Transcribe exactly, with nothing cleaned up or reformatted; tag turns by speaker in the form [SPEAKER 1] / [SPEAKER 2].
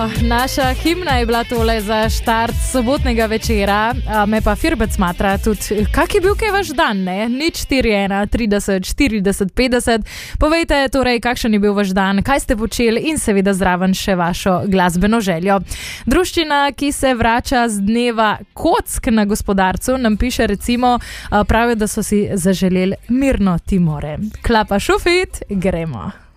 [SPEAKER 1] naša himna je bila tole za štart sobotnega večera, a me pa Firbec smatra tudi, kak je bil kaj vaš dan, ne? Nič štiri ena trideset štirideset petdeset. Povejte torej, kakšen je bil vaš dan, kaj ste počeli in seveda zraven še vašo glasbeno željo. Druščina, ki se vrača z dneva kock na Gospodarcu, nam piše recimo, pravijo, da so si zaželeli mirno Timore. Klapa šufit, gremo.